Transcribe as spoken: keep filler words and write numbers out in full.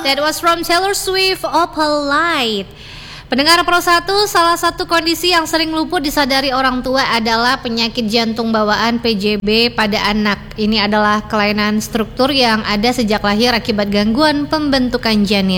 That was from Taylor Swift, Opalite. Pendengar Pro satu, salah satu kondisi yang sering luput disadari orang tua adalah penyakit jantung bawaan P J B pada anak. Ini adalah kelainan struktur yang ada sejak lahir akibat gangguan pembentukan janin.